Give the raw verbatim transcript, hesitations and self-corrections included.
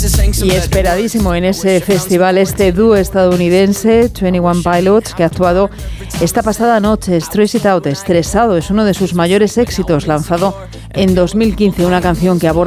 Y esperadísimo en ese festival este dúo estadounidense, veintiuno Pilots, que ha actuado esta pasada noche. Stress It Out, Estresado, es uno de sus mayores éxitos, lanzado en dos mil quince, una canción que aborda